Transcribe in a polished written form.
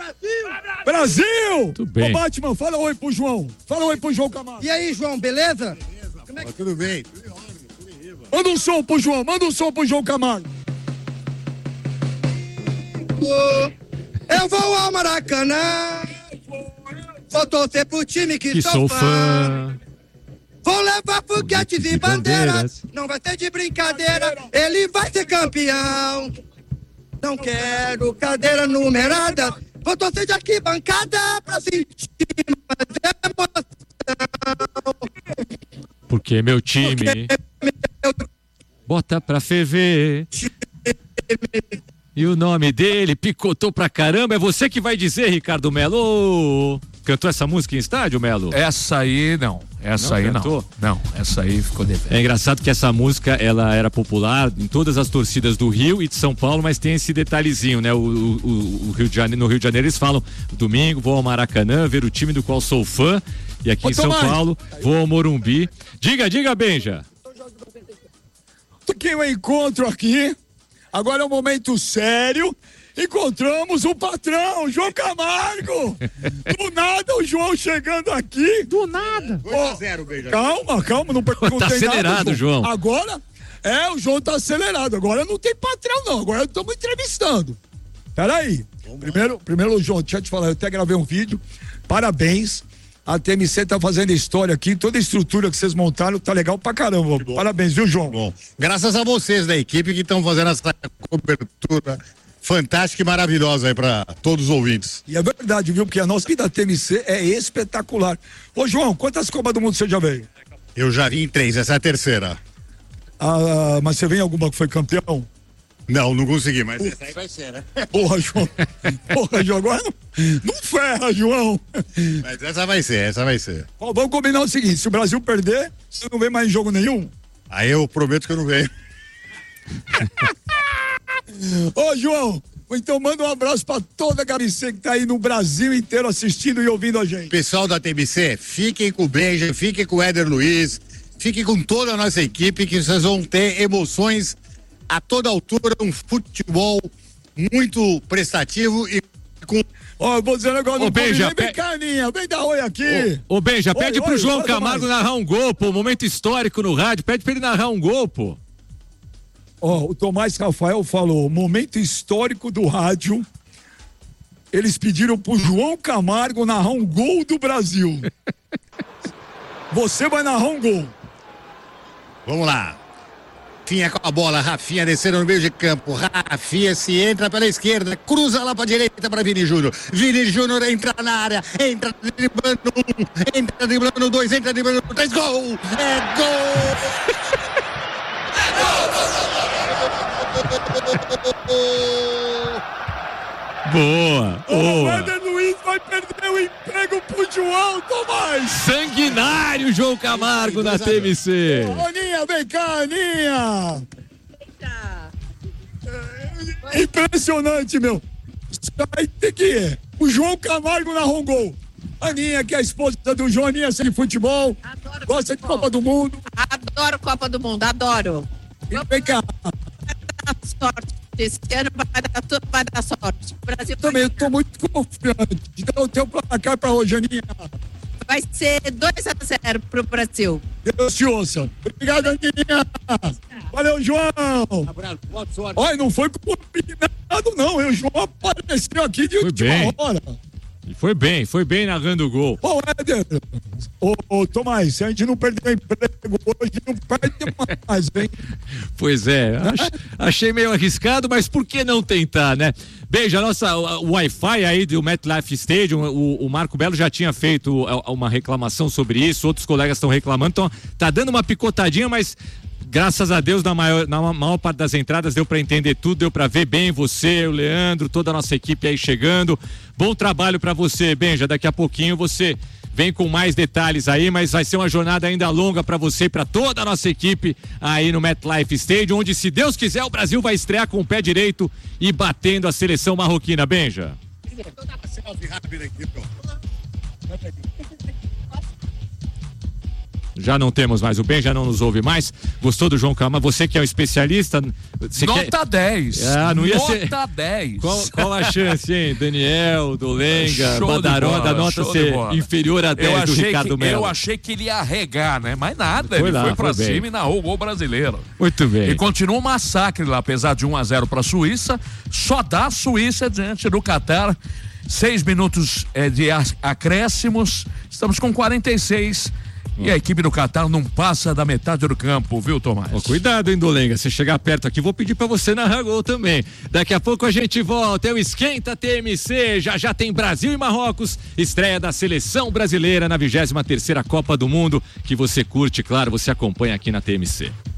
Brasil! Tudo bem. Ô, Batman, fala oi pro João. Fala oi pro João Camargo. E aí, João, beleza? Tudo bem. Manda um som pro João, manda um som pro João Camargo. Eu vou ao Maracanã, vou torcer pro time que sou fã. Vou levar foguetes e bandeiras, não vai ser de brincadeira, ele vai ser campeão. Não quero cadeira numerada, vou torcer de arquibancada pra sentir mais emoção. Porque meu time bota pra ferver. E o nome dele picotou pra caramba. É você que vai dizer, Ricardo Melo. Ô, cantou essa música em estádio, Melo? Essa aí não. Essa aí cantou? não. Essa aí ficou devendo. É engraçado que essa música, ela era popular em todas as torcidas do Rio e de São Paulo, mas tem esse detalhezinho, né? O Rio de Janeiro, no Rio de Janeiro eles falam: domingo vou ao Maracanã ver o time do qual sou fã. E aqui em São Paulo vou ao Morumbi. Diga, Benja. Que eu encontro aqui, agora é um momento sério. Encontramos o patrão, João Camargo. Do nada o João chegando aqui. Do nada. 2-0, Benja. Calma, não perguntei Tá acelerado, nada, João. Agora, o João tá acelerado. Agora não tem patrão, não. Agora estamos entrevistando. Peraí. Primeiro, João, deixa eu te falar, eu até gravei um vídeo. Parabéns. A TMC tá fazendo história aqui, toda a estrutura que vocês montaram tá legal pra caramba. Parabéns, viu, João? Bom, graças a vocês da equipe que estão fazendo essa cobertura fantástica e maravilhosa aí pra todos os ouvintes. E é verdade, viu? Porque a nossa vida da TMC é espetacular. Ô, João, quantas Copas do Mundo você já veio? Eu já vi em 3, essa é a terceira. Ah, mas você vem em alguma que foi campeão? Não consegui, mas essa aí vai ser, né? Porra, João, agora não ferra, João. Mas essa vai ser. Ó, vamos combinar o seguinte, se o Brasil perder, você não vem mais em jogo nenhum? Aí eu prometo que eu não venho. Ô, João, então manda um abraço pra toda a TMC que tá aí no Brasil inteiro assistindo e ouvindo a gente. Pessoal da TMC, fiquem com o Benja, fiquem com o Éder Luiz, fiquem com toda a nossa equipe que vocês vão ter emoções a toda altura, um futebol muito prestativo e com... Ó, eu vou dizer um negócio, Benja, vem cá, Aninha, vem dar oi aqui. Ô, Benja, pede pro João Camargo mais. narrar um gol, pô, momento histórico no rádio, pede pra ele narrar um gol, pô. Ó, o Tomás Rafael falou, momento histórico do rádio, eles pediram pro João Camargo narrar um gol do Brasil. Você vai narrar um gol. Vamos lá. Rafinha com a bola, Rafinha descendo no meio de campo, Rafinha se entra pela esquerda, cruza lá pra direita para Vini Júnior entra na área, entra driblando 1, entra driblando 2, entra driblando 3, gol! É gol! Boa! O Éder Luiz vai perder o emprego pro João, Tomás! Sanguinário João Camargo na TMC! Aninha, vem cá, Aninha! Impressionante, meu! Aí tem que ir. O João Camargo narrou um gol. Aninha, que é a esposa do João, Aninha, de futebol. Adoro gosta futebol. de Copa do Mundo. Adoro Copa do Mundo, adoro. Vem cá. Vai dar sorte. Esse ano vai dar sorte. O Brasil Também, eu tô muito confiante. Então, o teu placar pra hoje, Aninha. vai ser 2-0 pro Brasil. Deus te ouça. Obrigado, Aninha. Valeu, João. Abraço, boa sorte. Olha, não foi combinado, não. O João apareceu aqui de última hora. E foi bem narrando o gol. Ô, Éder, ô, Tomás, se a gente não perder o emprego hoje, não perde mais, hein? Pois é, achei meio arriscado, mas por que não tentar, né? Beijo, o Wi-Fi aí do MetLife Stadium, o Marco Belo já tinha feito uma reclamação sobre isso, outros colegas estão reclamando, então tá dando uma picotadinha, mas graças a Deus na maior parte das entradas deu pra entender tudo, deu pra ver bem você, o Leandro, toda a nossa equipe aí chegando. Bom trabalho pra você, Benja, daqui a pouquinho você vem com mais detalhes aí, mas vai ser uma jornada ainda longa pra você e pra toda a nossa equipe aí no MetLife Stadium, onde, se Deus quiser, o Brasil vai estrear com o pé direito e batendo a seleção marroquina. Benja. Já não temos mais o Ben, já não nos ouve mais. Gostou do João Camargo? Você que é um especialista. Nota 10. Não ia Nota ser... 10. Qual a chance, hein? Daniel, Dolenga, Badaró, da nota ser inferior a 10 do Ricardo Melo. Eu achei que ele ia arregar, né? Mas nada, ele foi pra cima e narrou o gol brasileiro. Muito bem. E continua um massacre lá, apesar de 1-0 pra Suíça. Só dá a Suíça diante do Catar. 6 minutos de acréscimos. Estamos com 46. E a equipe do Catar não passa da metade do campo, viu, Tomás? Cuidado, hein, Dolenga. Se chegar perto aqui, vou pedir pra você narrar gol também. Daqui a pouco a gente volta. É o Esquenta TMC. Já tem Brasil e Marrocos. Estreia da seleção brasileira na 23ª Copa do Mundo. Que você curte, claro, você acompanha aqui na TMC.